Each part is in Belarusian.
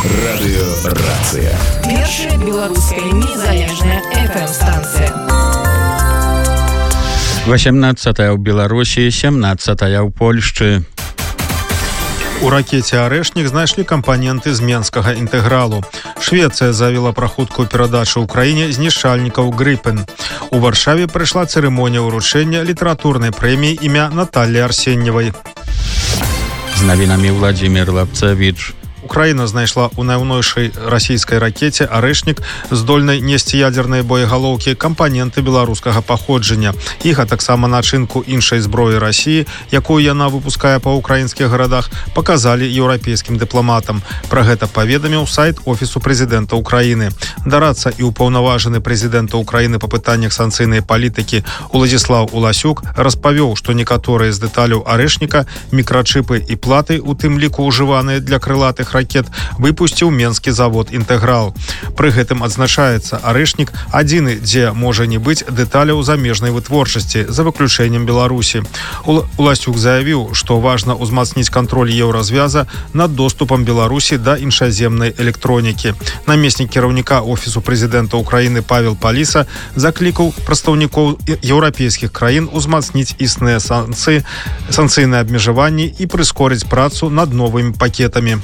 Радыёрацыя. Першая беларуская незалежная FM-станцыя. 18 ў Беларусі, 17 ў Польшчы. У ракете «Арэшнік» знайшлі кампаненты з менскага інтэгралу. Швецыя заявіла пра хуткую перадачу ўкраіне знішчальнікаў «Грыпен». У Варшаве прайшла цырымонія ўручэння літаратурнай прэміі імя Наталлі Арсеньевай. З навінамі Владзімір Лапцевіч. Украіна знайшла ў найўнойшай расійскай ракете «Арэшнік» здольнай несці ядзерныя боегалоўкі кампаненты беларускага паходжання. Іх, а таксама начынку іншай зброі Расіі, якую яна выпускае па ўкраінскіх гарадах, паказалі еўрапейскім дыпламатам. Пра гэта паведаміў сайт Офісу прэзідэнта Украіны. Дарацца і ўпаўнаважаны прэзідэнта Украіны па пытаннях санкцыйнай палітыкі Уладзіслаў Уласюк распавёў, што некаторыя з дэталяў «Арэшніка», мікрачыпы і платы, у тым ліку ўжываныя для крылатых ракет, выпусціў менскі завод «Інтэграл». Пры гэтым адзначаецца, «Арэшнік» адзіны, дзе можа не быць дэталяў замежнай вытворчасці, за выключэннем Беларусі. Уласюк заявіў, што важна ўзмацніць кантроль еўразвяза над доступам Беларусі да іншаземнай электронікі. Намеснік кіраўніка Офісу прэзідэнта Украіны Павел Паліса заклікаў прадстаўнікоў еўрапейскіх краін узмацніць існыя санкцыйныя абмежаванні і прыскорыць працу над новымі пакетамі.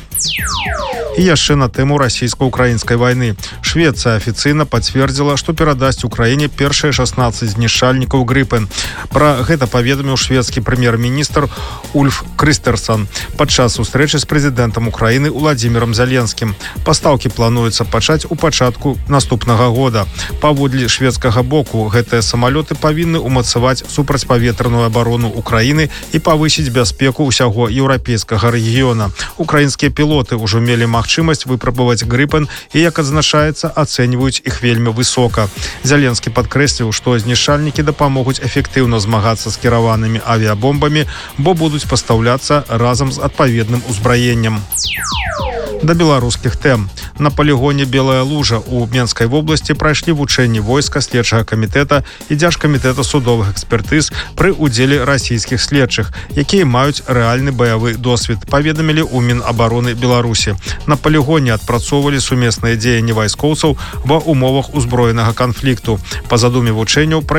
І яшчэ на тэму расійска-украінскай вайны. Швецыя афіцыйна пацвердзіла, што перадасць Украіне першыя 16 знішчальнікаў «Грыпен». Пра гэта паведаміў шведскі прэм'ер-міністр Ульф Крыстэрсон падчас сустрэчы з прэзідэнтам Украіны Уладзімірам Зеленскім. Пастаўкі плануецца пачаць у пачатку наступнага года. Паводле шведскага боку, гэтыя самалёты павінны ўмацаваць супрацьпаветраную абарону Украіны і павысіць бяспеку ўсяго еўрапейскага рэгіёна. Украінскія пілоты ўжо мелі магчымасць выпрабаваць «Грыпен» і, як адзначаецца, ацэньваюць іх вельмі высока. Зялensky падкрэсліў, што знішчальнікі дапамогуць эфектыўна змагацца з кіраванымі авіябомбамі, бо будуць пастаўляцца разам з адпаведным узбраеннем. Да беларускіх тэм. На палігоне «Белая лужа» у Менскай вобласці прайшлі вучэнні войска, следчага камітэта і дзяржкамітэта судовых экспертыз пры ўдзеле расійскіх следчых, якія маюць рэальны баявы досвед, паведамілі ў Мінабароны Беларусі. На палігоне адпрацоўвалі сумесныя дзеянні вайскоўцаў ва ўмовах узброенага канфлікту. Па задуме вучэнняў